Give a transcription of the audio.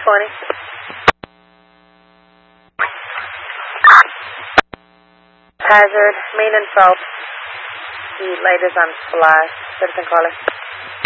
20. Hazard, main and south. The light is on flash. Citizen caller.